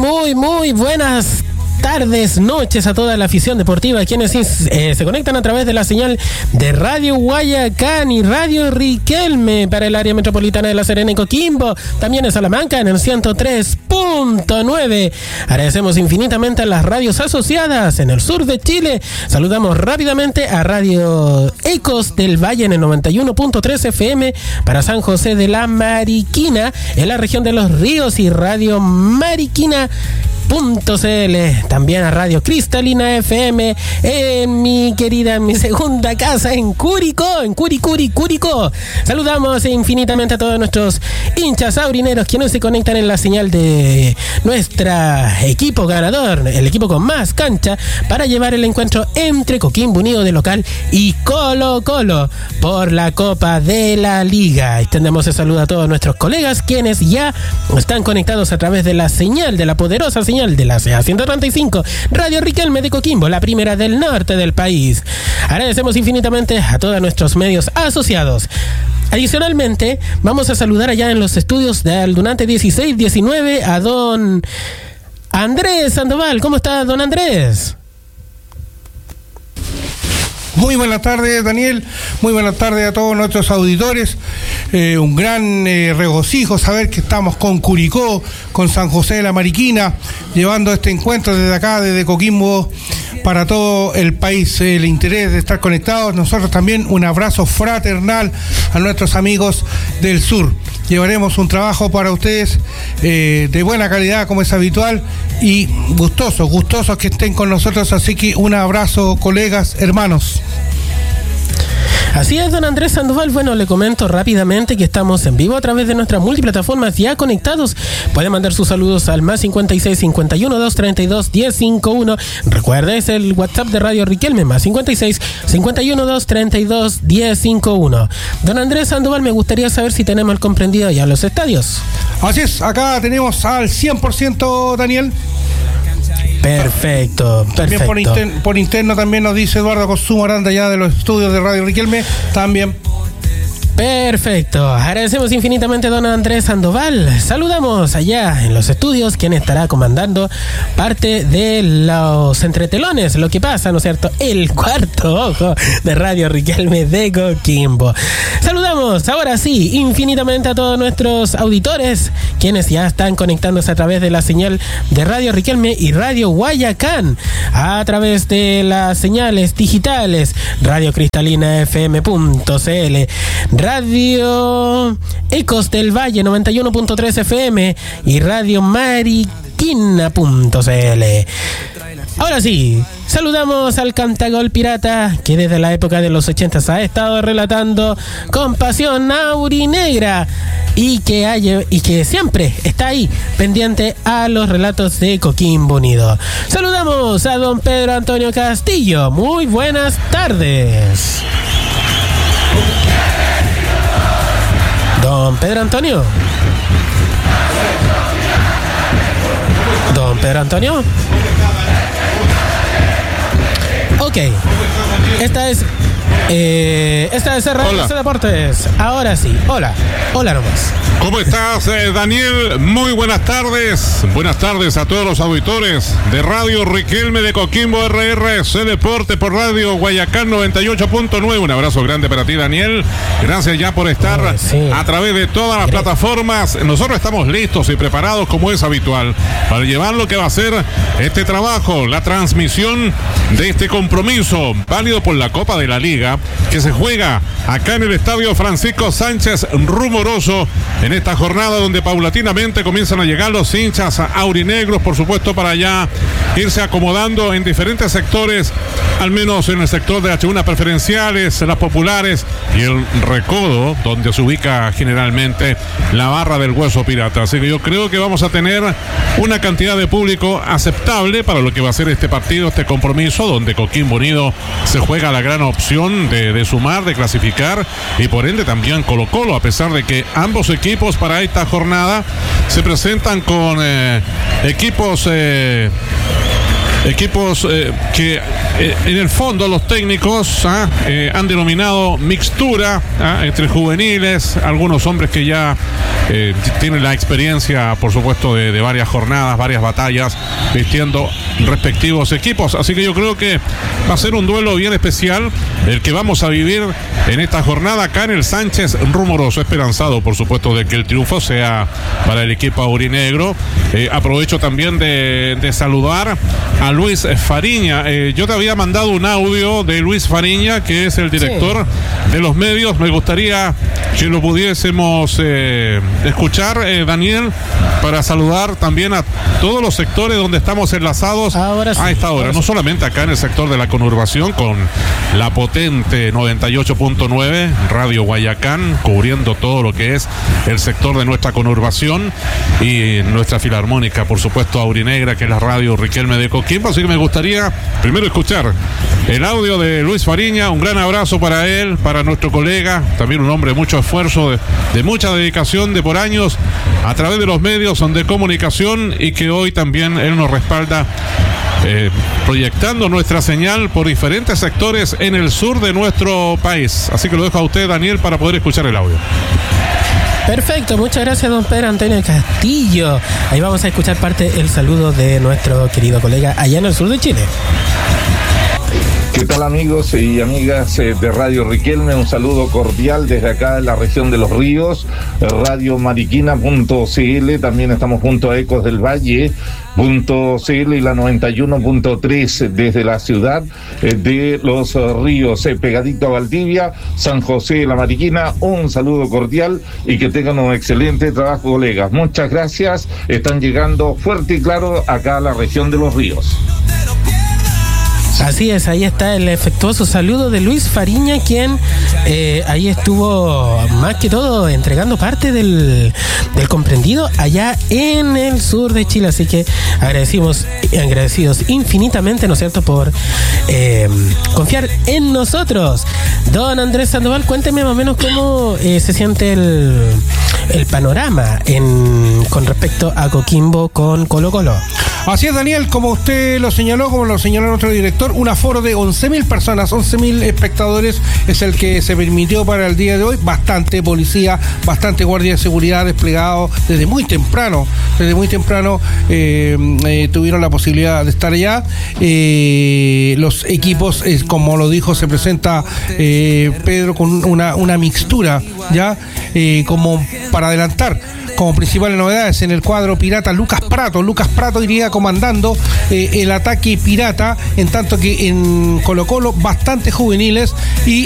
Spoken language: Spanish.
Muy buenas tardes, noches a toda la afición deportiva, quienes se conectan a través de la señal de Radio Guayacán y Radio Riquelme para el área metropolitana de La Serena y Coquimbo, también en Salamanca en el 103.9. Agradecemos infinitamente a las radios asociadas en el sur de Chile. Saludamos rápidamente a Radio Ecos del Valle en el 91.3 FM para San José de la Mariquina en la región de Los Ríos y Radio Mariquina.cl, también a Radio Cristalina FM en mi segunda casa en Curicó, Curicó. Saludamos infinitamente a todos nuestros hinchas aurineros que nos se conectan en la señal de nuestro equipo ganador, el equipo con más cancha, para llevar el encuentro entre Coquimbo Unido de local y Colo-Colo por la Copa de la Liga. Extendemos el saludo a todos nuestros colegas quienes ya están conectados a través de la señal, de la poderosa señal de la CA 135, Radio Riquelme de Coquimbo, la primera del norte del país. Agradecemos infinitamente a todos nuestros medios asociados. Adicionalmente, vamos a saludar allá en los estudios de Aldunate 1619 a don Andrés Sandoval. ¿Cómo está, don Andrés? Muy buenas tardes, Daniel. Muy buenas tardes a todos nuestros auditores. Un gran regocijo saber que estamos con Curicó, con San José de la Mariquina, llevando este encuentro desde acá, desde Coquimbo, para todo el país. El interés de estar conectados. Nosotros también un abrazo fraternal a nuestros amigos del sur. Llevaremos un trabajo para ustedes de buena calidad, como es habitual, y gustosos que estén con nosotros. Así que un abrazo, colegas, hermanos. Así es, don Andrés Sandoval. Bueno, le comento rápidamente que estamos en vivo a través de nuestras multiplataformas ya conectados. Puede mandar sus saludos al más 56 51 232 1051. Recuerda, es el WhatsApp de Radio Riquelme, más 56 51 232 1051. Don Andrés Sandoval, me gustaría saber si tenemos el comprendido ya en los estadios. Así es, acá tenemos al 100%, Daniel. Perfecto. También por interno también nos dice Eduardo Consumo Aranda, ya de los estudios de Radio Riquelme, también. Perfecto, agradecemos infinitamente a don Andrés Sandoval. Saludamos allá en los estudios quien estará comandando parte de los entretelones, lo que pasa, ¿no es cierto? El cuarto ojo de Radio Riquelme de Coquimbo. Saludamos ahora sí infinitamente a todos nuestros auditores quienes ya están conectándose a través de la señal de Radio Riquelme y Radio Guayacán, a través de las señales digitales Radio Cristalina FM.cl, Radio Ecos del Valle 91.3 FM y Radio Mariquina.cl. Ahora sí, saludamos al cantagol pirata que desde la época de los 80 ha estado relatando con pasión aurinegra y que siempre está ahí pendiente a los relatos de Coquimbo Unido. Saludamos a don Pedro Antonio Castillo. Muy buenas tardes. Don Pedro Antonio. Don Pedro Antonio. Ok. Esta es Radio Deportes. Ahora sí. Hola nomás. ¿Cómo estás, Daniel? Muy buenas tardes. Buenas tardes a todos los auditores de Radio Riquelme de Coquimbo RRC Deporte por Radio Guayacán 98.9. Un abrazo grande para ti, Daniel. Gracias ya por estar a través de todas las plataformas. Nosotros estamos listos y preparados, como es habitual, para llevar lo que va a ser este trabajo, la transmisión de este compromiso válido por la Copa de la Liga, que se juega acá en el Estadio Francisco Sánchez Rumoroso, en esta jornada donde paulatinamente comienzan a llegar los hinchas aurinegros, por supuesto, para ya irse acomodando en diferentes sectores, al menos en el sector de las tribunas preferenciales, las populares y el recodo, donde se ubica generalmente la barra del Hueso Pirata. Así que yo creo que vamos a tener una cantidad de público aceptable para lo que va a ser este partido, este compromiso, donde Coquimbo Unido se juega la gran opción de sumar, de clasificar, y por ende también Colo-Colo, a pesar de que ambos equipos para esta jornada se presentan con equipos Equipos que en el fondo los técnicos han denominado mixtura entre juveniles, algunos hombres que ya tienen la experiencia, por supuesto, de varias jornadas, varias batallas, vistiendo respectivos equipos. Así que yo creo que va a ser un duelo bien especial el que vamos a vivir en esta jornada acá en el Sánchez Rumoroso, esperanzado, por supuesto, de que el triunfo sea para el equipo aurinegro. Aprovecho también de saludar a Luis Fariña. Yo te había mandado un audio de Luis Fariña, que es el director de los medios. Me gustaría que lo pudiésemos escuchar, Daniel, para saludar también a todos los sectores donde estamos enlazados a esta hora. No solamente acá en el sector de la conurbación con la potente 98.9 Radio Guayacán, cubriendo todo lo que es el sector de nuestra conurbación, y nuestra filarmónica, por supuesto, aurinegra, que es la Radio Riquelme de Coquimbo. Así que me gustaría primero escuchar el audio de Luis Fariña. Un gran abrazo para él, para nuestro colega, también un hombre de mucho esfuerzo, de mucha dedicación, de por años a través de los medios de comunicación, y que hoy también él nos respalda proyectando nuestra señal por diferentes sectores en el sur de nuestro país. Así que lo dejo a usted, Daniel, para poder escuchar el audio. Perfecto, muchas gracias, don Pedro Antonio Castillo. Ahí vamos a escuchar parte del saludo de nuestro querido colega allá en el sur de Chile. ¿Qué tal, amigos y amigas de Radio Riquelme? Un saludo cordial desde acá en la región de Los Ríos, radiomariquina.cl, también estamos junto a Ecos del Valle.cl y la 91.3 desde la ciudad de Los Ríos, pegadito a Valdivia, San José de la Mariquina. Un saludo cordial y que tengan un excelente trabajo, colegas. Muchas gracias, están llegando fuerte y claro acá a la región de Los Ríos. Así es, ahí está el efectuoso saludo de Luis Fariña, quien ahí estuvo más que todo entregando parte del comprendido allá en el sur de Chile. Así que agradecidos infinitamente, ¿no es cierto?, por confiar en nosotros. Don Andrés Sandoval, cuénteme más o menos cómo se siente el panorama con respecto a Coquimbo con Colo-Colo. Así es, Daniel, como usted lo señaló, como lo señaló nuestro director, un aforo de 11.000 personas, 11.000 espectadores es el que se permitió para el día de hoy. Bastante policía, bastante guardia de seguridad desplegado desde muy temprano. Tuvieron la posibilidad de estar allá. Los equipos, como lo dijo, se presenta Pedro con una mixtura, ya como para adelantar. Como principales novedades en el cuadro pirata, Lucas Prato iría comandando el ataque pirata, en tanto que en Colo-Colo bastante juveniles, y